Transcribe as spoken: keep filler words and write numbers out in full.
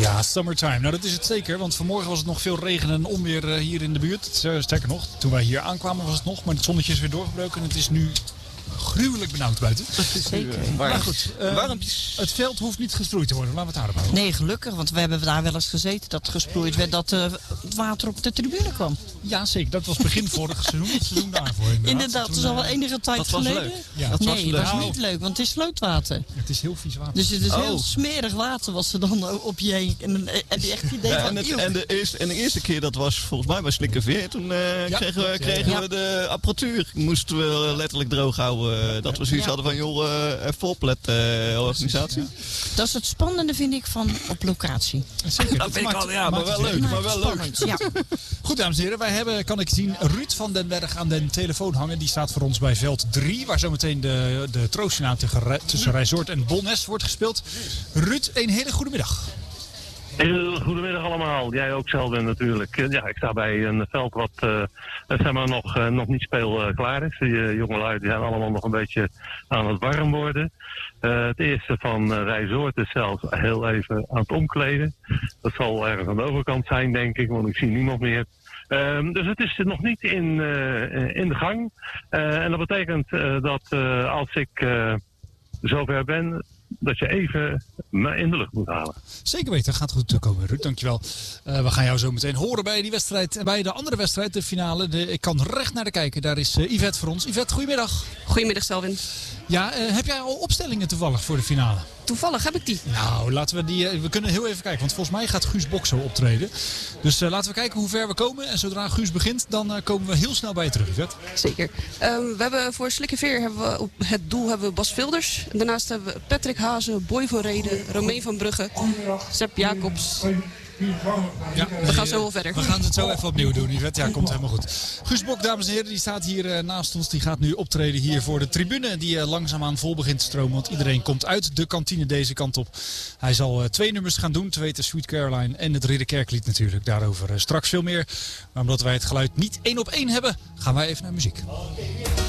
Ja, summertime. Nou, dat is het zeker, want vanmorgen was het nog veel regen en onweer uh, hier in de buurt. Sterker nog, toen wij hier aankwamen was het nog, maar het zonnetje is weer doorgebroken en het is nu gruwelijk benauwd buiten. Zeker. Maar goed, uh, het veld hoeft niet gesproeid te worden. Laten we het daarop houden. Nee, gelukkig, want we hebben daar wel eens gezeten dat gesproeid werd dat uh, het water op de tribune kwam. Ja, zeker. Dat was begin vorig seizoen. Het seizoen daarvoor inderdaad. Inderdaad, dat is al wel enige tijd dat was geleden. leuk. Ja, dat dat nee, was dat was leuk. niet leuk, want het is slootwater. Het is heel vies water. Dus het is Oh. heel smerig water wat ze dan op je heen. En dan heb je echt het idee Ja, van... en, het, eeuw. en, de eerste, en de eerste keer, dat was volgens mij bij Slikkerveer. Toen uh, Ja, kregen, we, klopt, ja, kregen ja. we de apparatuur. Moesten we letterlijk droog houden. Uh, dat we zoiets Ja. hadden van, joh, uh, even oplet uh, organisatie. Ja. Dat is het spannende, vind ik, van op locatie. Zeker. Dat vind ik maakt- wel, ja, maar maakt wel het leuk. leuk. Maar wel leuk. Spannend, ja. Goed, dames en heren. Wij hebben, kan ik zien, Ruud van den Berg aan de telefoon hangen. Die staat voor ons bij veld drie, waar zometeen de, de troostfinale tussen Resort en Bolnes wordt gespeeld. Ruud, een hele goede middag. Heel goedemiddag allemaal. Jij ook zelf natuurlijk. Ja, ik sta bij een veld wat uh, zeg maar nog, uh, nog niet speelklaar is. Die uh, jongelui die zijn allemaal nog een beetje aan het warm worden. Uh, het eerste van uh, Rijsoort is zelfs heel even aan het omkleden. Dat zal ergens aan de overkant zijn, denk ik, want ik zie niemand meer. Um, dus het is nog niet in, uh, in de gang. Uh, en dat betekent uh, dat uh, als ik uh, zover ben, dat je even me in de lucht moet halen. Zeker weten, gaat goed komen, Ruud. Dankjewel. Uh, we gaan jou zo meteen horen bij die wedstrijd. En bij de andere wedstrijd, de finale. De, ik kan recht naar de kijken. Daar is uh, Yvette voor ons. Yvette, goedemiddag. Goedemiddag, Selwyn. Ja, uh, heb jij al opstellingen toevallig voor de finale? Toevallig heb ik die. Nou, laten we die. Uh, we kunnen heel even kijken, want volgens mij gaat Guus Bok zo optreden. Dus uh, laten we kijken hoe ver we komen. En zodra Guus begint, dan uh, komen we heel snel bij je terug, Yvette. Zeker. Um, we hebben voor Slikkerveer hebben we op het doel hebben we Bas Vilders. En daarnaast hebben we Patrick Hazen, Boy van Reden, Romein van Brugge, Sepp Jacobs. Ja, We gaan zo wel verder. We gaan het zo even opnieuw doen, Yvette. Ja, komt helemaal goed. Guus Bok, dames en heren, die staat hier uh, naast ons. Die gaat nu optreden hier voor de tribune. Die uh, langzaamaan vol begint te stromen. Want iedereen komt uit de kantine deze kant op. Hij zal uh, twee nummers gaan doen. Te weten Sweet Caroline en het Ridderkerklied natuurlijk. Daarover uh, straks veel meer. Maar omdat wij het geluid niet één op één hebben, gaan wij even naar muziek.